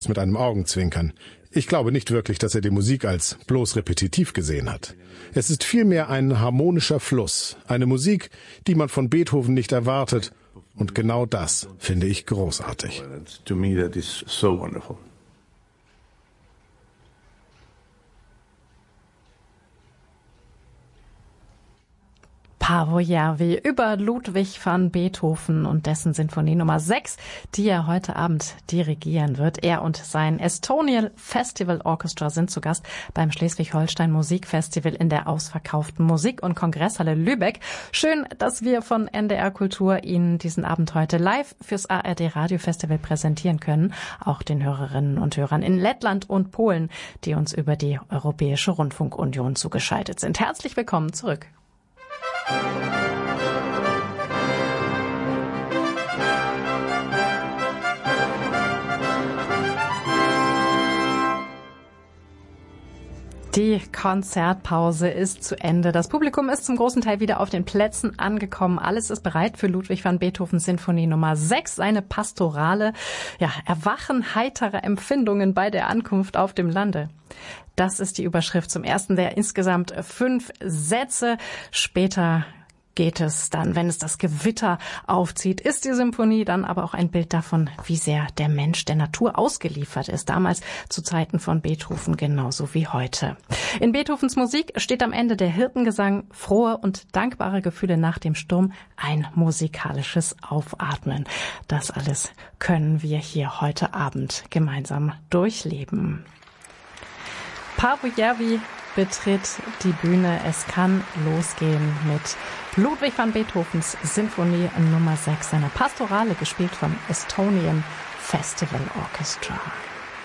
mit einem Augenzwinkern. Ich glaube nicht wirklich, dass er die Musik als bloß repetitiv gesehen hat. Es ist vielmehr ein harmonischer Fluss, eine Musik, die man von Beethoven nicht erwartet. Und genau das finde ich großartig. To me that is so wonderful. Paavo Järvi über Ludwig van Beethoven und dessen Sinfonie Nummer 6, die er heute Abend dirigieren wird. Er und sein Estonian Festival Orchestra sind zu Gast beim Schleswig-Holstein Musikfestival in der ausverkauften Musik- und Kongresshalle Lübeck. Schön, dass wir von NDR Kultur Ihnen diesen Abend heute live fürs ARD Radiofestival präsentieren können. Auch den Hörerinnen und Hörern in Lettland und Polen, die uns über die Europäische Rundfunkunion zugeschaltet sind. Herzlich willkommen zurück. Die Konzertpause ist zu Ende. Das Publikum ist zum großen Teil wieder auf den Plätzen angekommen. Alles ist bereit für Ludwig van Beethovens Sinfonie Nummer 6, seine pastorale, Erwachen heiterer Empfindungen bei der Ankunft auf dem Lande. Das ist die Überschrift zum ersten der insgesamt 5 Sätze. Später geht es dann, wenn es das Gewitter aufzieht, ist die Symphonie dann aber auch ein Bild davon, wie sehr der Mensch der Natur ausgeliefert ist. Damals zu Zeiten von Beethoven genauso wie heute. In Beethovens Musik steht am Ende der Hirtengesang, frohe und dankbare Gefühle nach dem Sturm, ein musikalisches Aufatmen. Das alles können wir hier heute Abend gemeinsam durchleben. Paavo Järvi betritt die Bühne. Es kann losgehen mit Ludwig van Beethovens Sinfonie Nummer 6, seiner Pastorale, gespielt vom Estonian Festival Orchestra.